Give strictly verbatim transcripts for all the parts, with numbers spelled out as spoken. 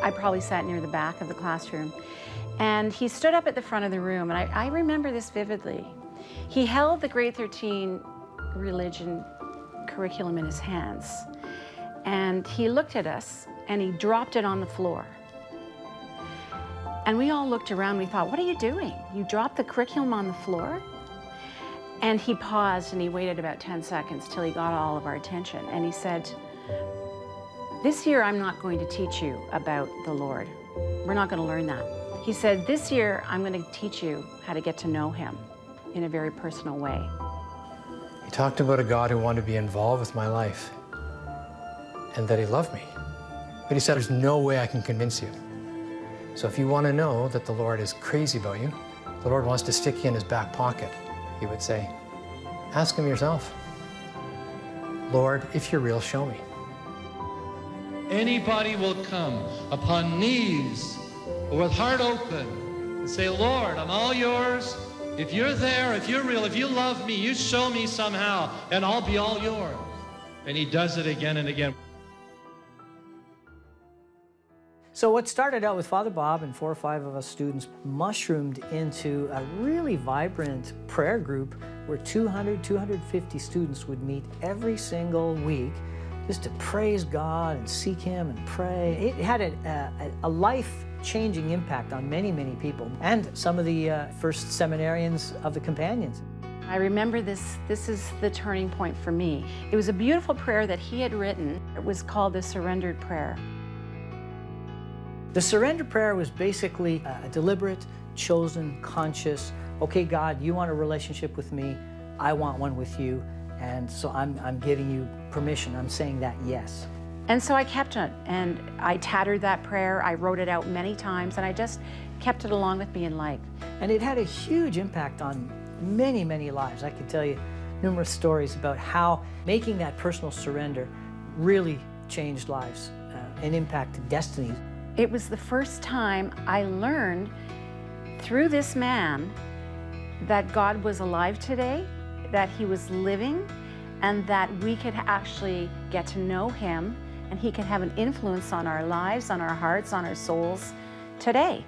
I probably sat near the back of the classroom. And he stood up at the front of the room, and I, I remember this vividly. He held the grade thirteen religion curriculum in his hands, and he looked at us, and he dropped it on the floor. And we all looked around, we thought, what are you doing? You dropped the curriculum on the floor? And he paused, and he waited about ten seconds till he got all of our attention, and he said, this year I'm not going to teach you about the Lord. We're not going to learn that. He said, this year I'm going to teach you how to get to know him in a very personal way. He talked about a God who wanted to be involved with my life and that he loved me. But he said, there's no way I can convince you. So if you want to know that the Lord is crazy about you, the Lord wants to stick you in his back pocket, he would say, ask him yourself. Lord, if you're real, show me. Anybody will come upon knees or with heart open and say, Lord, I'm all yours. If you're there, if you're real, if you love me, you show me somehow, and I'll be all yours. And he does it again and again. So what started out with Father Bob and four or five of us students mushroomed into a really vibrant prayer group where two hundred, two hundred fifty students would meet every single week just to praise God and seek him and pray. It had a, a, a life-changing impact on many, many people, and some of the uh, first seminarians of the Companions. I remember this, this is the turning point for me. It was a beautiful prayer that he had written. It was called the Surrendered Prayer. The surrender prayer was basically a deliberate, chosen, conscious, okay, God, you want a relationship with me, I want one with you, and so I'm, I'm giving you permission, I'm saying that yes. And so I kept it, and I tattered that prayer, I wrote it out many times, and I just kept it along with me in life. And it had a huge impact on many, many lives. I could tell you numerous stories about how making that personal surrender really changed lives uh, and impacted destinies. It was the first time I learned through this man that God was alive today, that he was living, and that we could actually get to know him, and he can have an influence on our lives, on our hearts, on our souls today.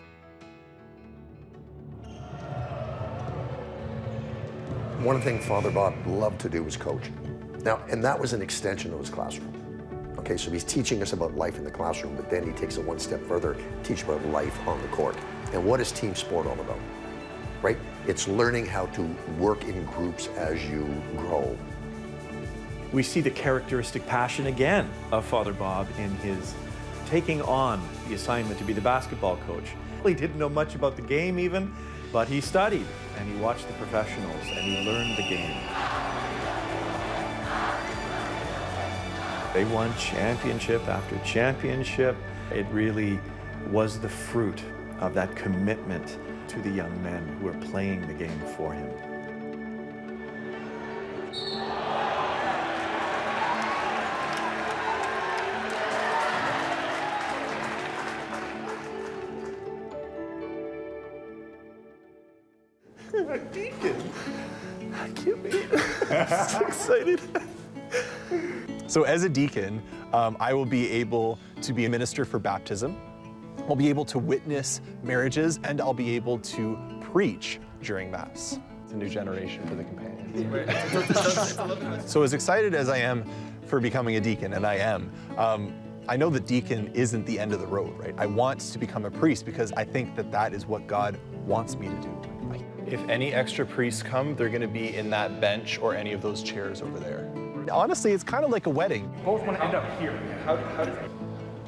One thing Father Bob loved to do was coach. Now, and that was an extension of his classroom. Okay, so he's teaching us about life in the classroom, but then he takes it one step further, teach about life on the court. And what is team sport all about, right? It's learning how to work in groups as you grow. We see the characteristic passion again of Father Bob in his taking on the assignment to be the basketball coach. He didn't know much about the game even, but he studied and he watched the professionals and he learned the game. They won championship after championship. It really was the fruit of that commitment to the young men who were playing the game for him. I'm a deacon. I can't wait. I'm so excited. So as a deacon, um, I will be able to be a minister for baptism. I'll be able to witness marriages, and I'll be able to preach during Mass. It's a new generation for the Companions. So as excited as I am for becoming a deacon, and I am, um, I know that deacon isn't the end of the road, right? I want to become a priest because I think that that is what God wants me to do. If any extra priests come, they're going to be in that bench or any of those chairs over there. Honestly, it's kind of like a wedding. Both want to end up here. How, how does